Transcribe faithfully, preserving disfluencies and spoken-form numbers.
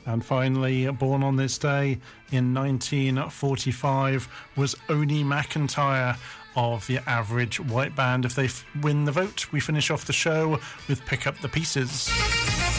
And finally, born on this day in nineteen forty-five was Oni McIntyre of the Average White Band. If they f- win the vote, we finish off the show with Pick Up the Pieces.